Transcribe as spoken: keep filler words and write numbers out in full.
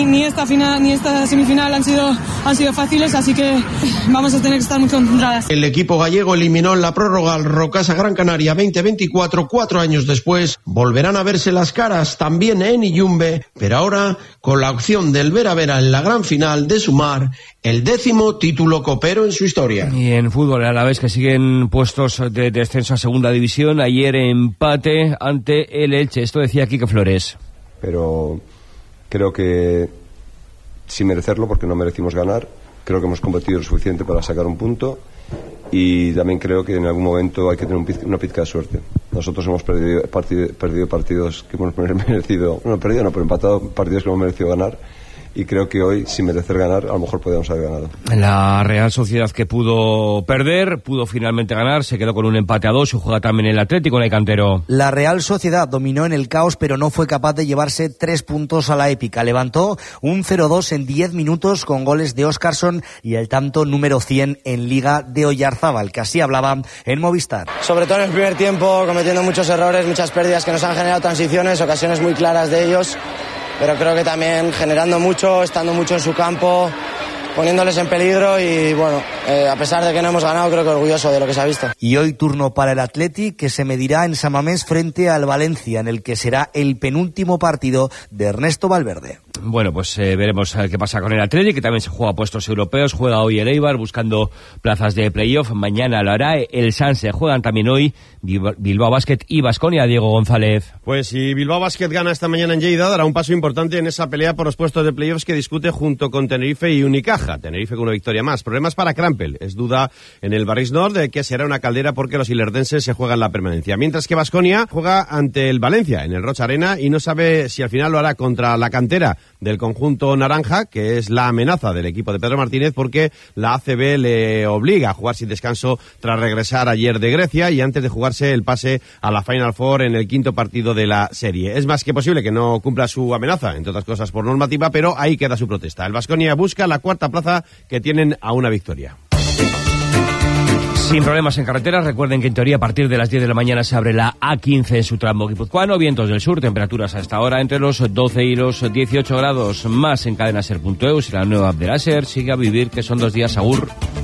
Ni esta final ni esta semifinal han sido, han sido fáciles, así que vamos a tener que estar muy concentradas. El equipo gallego eliminó en la prórroga al Rocasa Gran Canaria veinte veinticuatro. Cuatro años después volverán a verse las caras también en Iyumbe, pero ahora con la opción del Vera Vera en la gran final de sumar el décimo título copero en su historia. Y en fútbol, a la vez que siguen puestos de descenso a segunda división, ayer empate ante el Elche. Esto decía Quique Flores. Pero creo que sin merecerlo, porque no merecimos ganar, creo que hemos competido lo suficiente para sacar un punto, y también creo que en algún momento hay que tener un piz, una pizca de suerte. Nosotros hemos perdido, partido, perdido partidos que hemos merecido, no perdido, no, pero empatado partidos que hemos merecido ganar. Y creo que hoy, sin merecer ganar, a lo mejor podríamos haber ganado. La Real Sociedad, que pudo perder, pudo finalmente ganar, se quedó con un empate a dos y juega también el Atlético en el Cantero. La Real Sociedad dominó en el caos, pero no fue capaz de llevarse tres puntos a la épica. Levantó un cero dos en diez minutos con goles de Óscarson y el tanto número cien en Liga de Oyarzábal, que así hablaban en Movistar. Sobre todo en el primer tiempo, cometiendo muchos errores, muchas pérdidas que nos han generado transiciones, ocasiones muy claras de ellos. Pero creo que también generando mucho, estando mucho en su campo, poniéndoles en peligro y bueno, eh, a pesar de que no hemos ganado, creo que orgulloso de lo que se ha visto. Y hoy turno para el Athletic, que se medirá en San Mamés frente al Valencia, en el que será el penúltimo partido de Ernesto Valverde. Bueno, pues eh, veremos qué pasa con el Athletic, que también se juega puestos europeos, juega hoy el Eibar buscando plazas de playoff, mañana lo hará el Sanse, juegan también hoy Bilbao Basket y Baskonia. Diego González. Pues si Bilbao Basket gana esta mañana en Lleida, dará un paso importante en esa pelea por los puestos de playoffs que discute junto con Tenerife y Unicaja. Tenerife con una victoria más. Problemas para Crampel. Es duda en el Barris Nord de que será una caldera porque los ilerdenses se juegan la permanencia. Mientras que Baskonia juega ante el Valencia en el Rocha Arena y no sabe si al final lo hará contra la cantera del conjunto naranja, que es la amenaza del equipo de Pedro Martínez, porque la A C B le obliga a jugar sin descanso tras regresar ayer de Grecia y antes de jugarse el pase a la Final Four en el quinto partido de la serie. Es más que posible que no cumpla su amenaza, entre otras cosas por normativa, pero ahí queda su protesta. El Baskonia busca la cuarta plaza que tienen a una victoria. Sin problemas en carretera, recuerden que en teoría a partir de las diez de la mañana se abre la A quince en su tramo guipuzcoano, vientos del sur, temperaturas a esta hora entre los doce y los dieciocho grados, más en cadena ser punto eus y la nueva app de la SER. Sigue a vivir, que son dos días, agur.